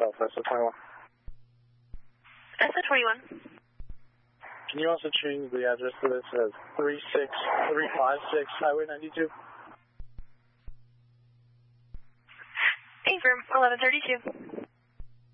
South SO21. SO21. Can you also change the address to this as 36356 Highway 92? Affirm, 1132.